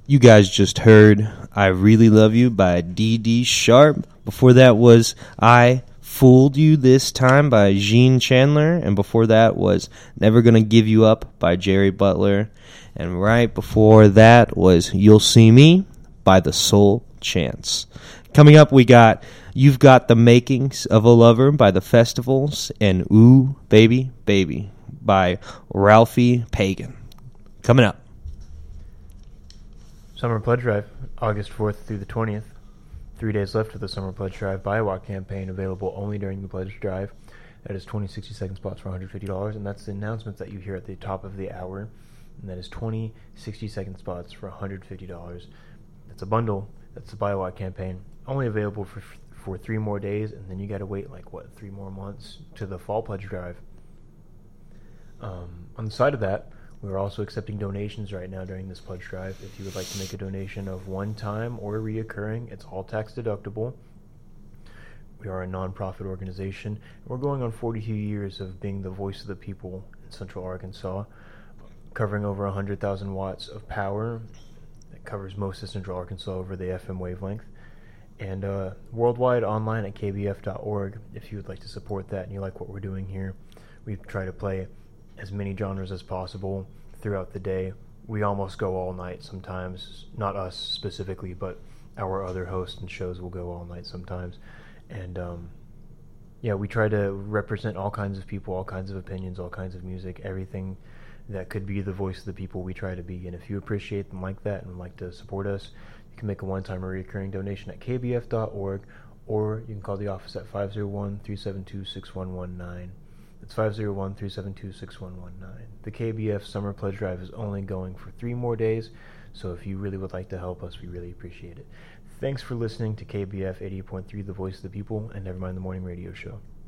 You guys just heard I Really Love You by D.D. Sharp. Before that was I Fooled You This Time by Gene Chandler. And before that was Never Gonna Give You Up by Jerry Butler. And right before that was You'll See Me by The Soul Chants. Coming up, we got You've Got the Makings of a Lover by The Festivals and Ooh, Baby, Baby by Ralphie Pagan. Coming up. Summer Pledge Drive, August 4th through the 20th. 3 days left of the Summer Pledge Drive Buy a Walk campaign, available only during the Pledge Drive. That is 20 60-second spots for $150, and that's the announcements that you hear at the top of the hour. And that is 20 60-second spots for $150. That's a bundle. That's the Buy a Walk campaign. Only available for 3 more days, and then you got to wait 3 more months to the Fall Pledge Drive. On the side of that, we're also accepting donations right now during this pledge drive. If you would like to make a donation of one time or reoccurring, it's all tax deductible. We are a non-profit organization, and we're going on 42 years of being the voice of the people in Central Arkansas, covering over 100,000 watts of power. That covers most of Central Arkansas over the FM wavelength. And worldwide online at kbf.org if you would like to support that and you like what we're doing here. We try to play as many genres as possible throughout the day. We almost go all night sometimes. Not us specifically, but our other hosts and shows will go all night sometimes. And we try to represent all kinds of people, all kinds of opinions, all kinds of music, everything that could be the voice of the people we try to be. And if you appreciate them like that and like to support us, you can make a one-time or recurring donation at kbf.org, or you can call the office at 501-372-6119. It's 501-372-6119. The KBF Summer Pledge Drive is only going for 3 more days, so if you really would like to help us, we really appreciate it. Thanks for listening to KBF 88.3, the voice of the people, and Nevermind the Morning Radio Show.